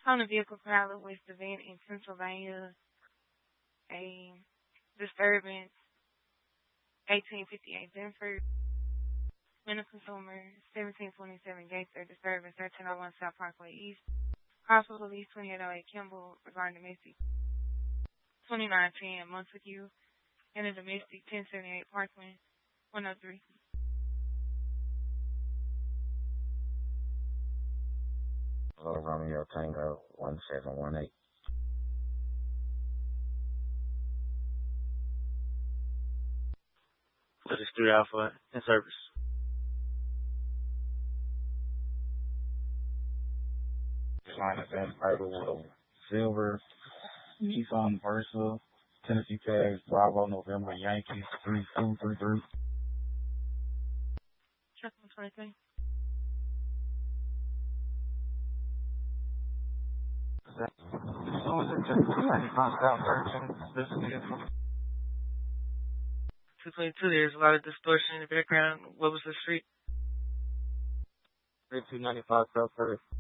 On a vehicle pilot with the event in Pennsylvania, a disturbance, 1858 Benford, Winter Consumer, 1727 Gangster, disturbance, 1301 South Parkway East, Hospital Police, 2808 Kimball, regarding domestic, 2910 Montague, and a domestic, 1078 Parkland, 103. Romeo Tango 1718. This is 3 Alpha in service. Line of Ben Fiberwood Silver, Nissan Versa, Tennessee Tags, Bravo November Yankees 3233. Check 123. Two 22, there's a lot of distortion in the background. What was the street? 3295 South First.